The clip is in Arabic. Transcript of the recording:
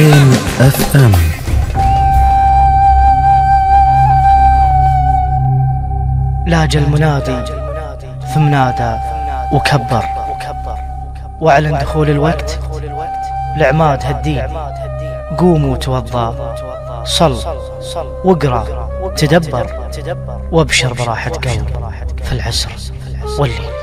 اف ام. لاج المنادي ثم نادى وكبر واعلن دخول الوقت لعماد هالدين. قوموا توضى، صل واقرأ تدبر، وابشر براحة قلب في العسر والليل.